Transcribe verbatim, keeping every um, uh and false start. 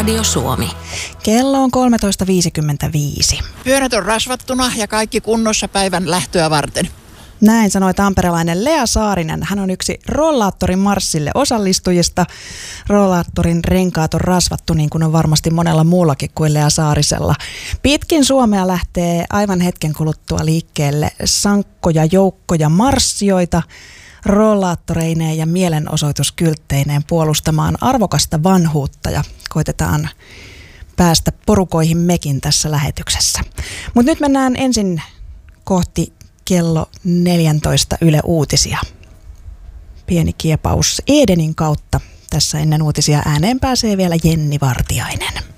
Radio Suomi. Kello on kolmetoista viisikymmentäviisi. Pyörät on rasvattuna ja kaikki kunnossa päivän lähtöä varten. Näin sanoi tamperelainen Lea Saarinen. Hän on yksi rollaattorin marssille osallistujista. Rollaattorin renkaat on rasvattu niin kuin on varmasti monella muullakin kuin Lea Saarisella. Pitkin Suomea lähtee aivan hetken kuluttua liikkeelle sankkoja joukkoja marssijoita rollaattoreineen ja mielenosoituskyltteineen puolustamaan arvokasta vanhuutta ja koitetaan päästä porukoihin mekin tässä lähetyksessä. Mutta nyt mennään ensin kohti kello neljätoista Yle Uutisia. Pieni kiepaus Edenin kautta. Tässä ennen uutisia ääneen pääsee vielä Jenni Vartiainen.